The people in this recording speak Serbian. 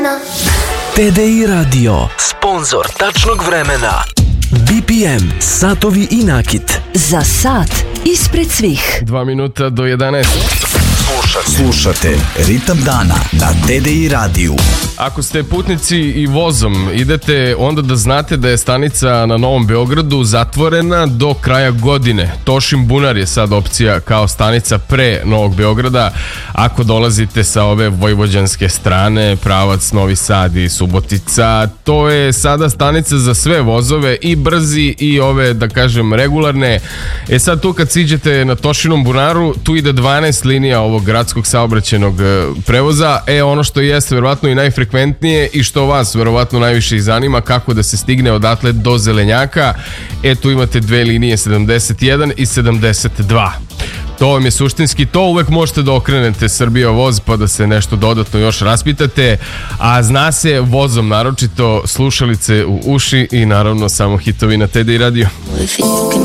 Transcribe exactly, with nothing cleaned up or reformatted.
T D I Radio, sponzor tačnog vremena. B P M, satovi i nakit. Za sat ispred svih. Dva minuta do jedanaest. Slušate, Slušate Ritam dana na T D I radiju. Ako ste putnici i vozom idete, onda da znate da je stanica na Novom Beogradu zatvorena do kraja godine. Tošin Bunar je sad opcija kao stanica pre Novog Beograda. Ako dolazite sa ove vojvođanske strane, pravac Novi Sad i Subotica, to je sada stanica za sve vozove, i brzi i ove, da kažem, regularne. E sad tu kad siđete na Tošinom Bunaru, tu ide dvanaest linija ovog gradskog saobraćajnog prevoza. E ono što jeste verovatno i najfrekventnije i što vas verovatno najviše i zanima, kako da se stigne odatle do Zelenjaka. E tu imate dve linije, sedamdeset jedan i sedamdeset dva. To vam je suštinski to, uvek možete da okrenete Srbija voz pa da se nešto dodatno još raspitate, a zna se vozom naročito slušalice u uši i naravno samo hitovi na T D I radio.